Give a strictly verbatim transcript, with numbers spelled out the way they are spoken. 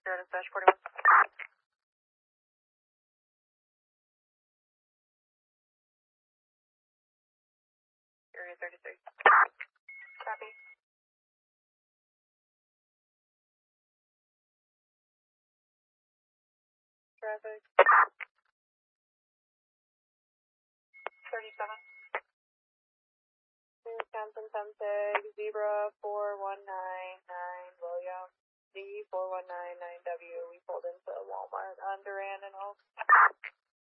Curtis dash forty-one. Area thirty-three. Copy. Traffic. thirty-seven. Wisconsin Temtag, Zebra four one nine nine, William, D four one nine nine W. We pulled into Walmart on Duran and Oak.